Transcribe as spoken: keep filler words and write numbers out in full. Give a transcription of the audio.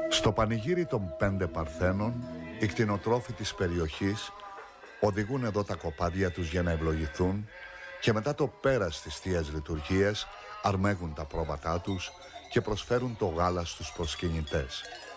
Στο πανηγύρι των πέντε Παρθένων, οι κτηνοτρόφοι της περιοχής οδηγούν εδώ τα κοπάδια τους για να ευλογηθούν και μετά το πέρας της Θείας Λειτουργίας αρμέγουν τα πρόβατά τους και προσφέρουν το γάλα στους προσκυνητές.